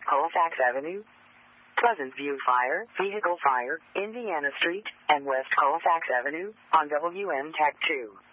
Colfax Avenue, Pleasant View Fire, Vehicle Fire, Indiana Street, and West Colfax Avenue on WM Tech 2.